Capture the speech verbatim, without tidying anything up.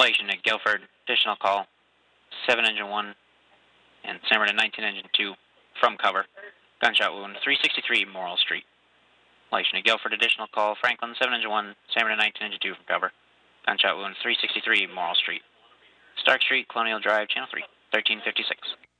Light Unit Guilford, additional call, seven Engine one and San Bernardino nineteen Engine two from cover. Gunshot wound, three sixty-three Morrill Street. Light Unit Guilford, additional call, Franklin, seven Engine one, San Bernardino nineteen Engine two from cover. Gunshot wound, three sixty-three Morrill Street. Stark Street, Colonial Drive, Channel three, thirteen fifty-six.